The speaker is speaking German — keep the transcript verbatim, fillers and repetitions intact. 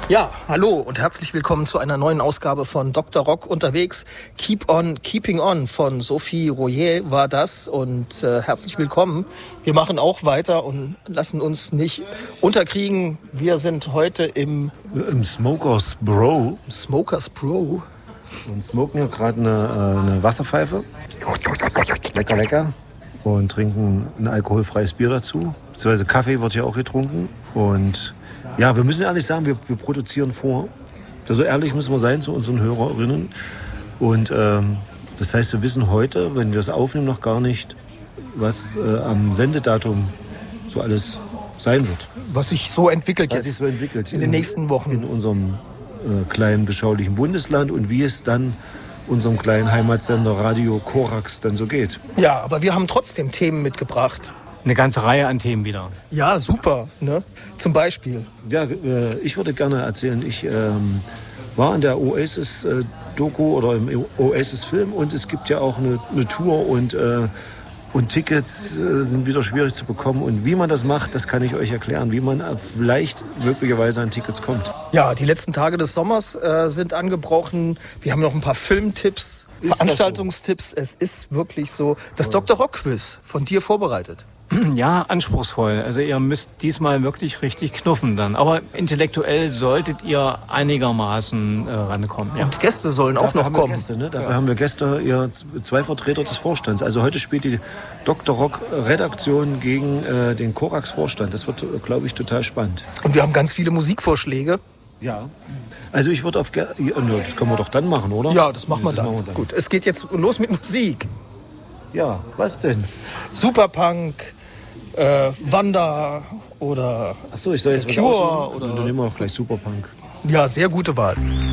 Ja, hallo und herzlich willkommen zu einer neuen Ausgabe von Doktor Rock unterwegs. Keep on, keeping on von Sophie Royer war das und äh, herzlich willkommen. Wir machen auch weiter und lassen uns nicht unterkriegen. Wir sind heute im... Im Smokers Bro. Smokers Bro. Und smoken hier gerade eine, eine Wasserpfeife. Lecker, lecker. Und trinken ein alkoholfreies Bier dazu. Beziehungsweise Kaffee wird hier auch getrunken. Und ja, wir müssen ehrlich sagen, wir, wir produzieren vor. So ehrlich müssen wir sein zu unseren Hörerinnen. Und ähm, das heißt, wir wissen heute, wenn wir es aufnehmen, noch gar nicht, was äh, am Sendedatum so alles sein wird. Was sich so entwickelt was jetzt sich so entwickelt in den nächsten Wochen. In unserem äh, kleinen, beschaulichen Bundesland und wie es dann unserem kleinen Heimatsender Radio Korax dann so geht. Ja, aber wir haben trotzdem Themen mitgebracht. Eine ganze Reihe an Themen wieder. Ja, super. Ne? Zum Beispiel. Ja, äh, ich würde gerne erzählen, ich ähm, war in der Oasis-Doku oder im Oasis-Film und es gibt ja auch eine, eine Tour und, äh, und Tickets äh, sind wieder schwierig zu bekommen. Und wie man das macht, das kann ich euch erklären, wie man vielleicht möglicherweise an Tickets kommt. Ja, die letzten Tage des Sommers äh, sind angebrochen. Wir haben noch ein paar Filmtipps, Ist Veranstaltungstipps. Es ist wirklich so. Das Doktor Rock Quiz von dir vorbereitet. Ja, anspruchsvoll. Also ihr müsst diesmal wirklich richtig knuffen dann. Aber intellektuell solltet ihr einigermaßen äh, rankommen. Ja. Und Gäste sollen auch Dafür noch haben wir kommen. Gäste, ne? Dafür ja. haben wir Gäste, ja, zwei Vertreter des Vorstands. Also heute spielt die Doktor Rock Redaktion gegen äh, den Korax-Vorstand. Das wird, glaube ich, total spannend. Und wir haben ganz viele Musikvorschläge. Ja. Also ich würde auf... Ge- ja, das können wir doch dann machen, oder? Ja, das machen wir, das dann. machen wir dann. Gut, es geht jetzt los mit Musik. Ja, was denn? Superpunk, äh, Wanda oder Ach so, ich soll jetzt Cure wieder aussuchen. oder... Dann nehmen wir auch gleich Superpunk. Ja, sehr gute Wahl.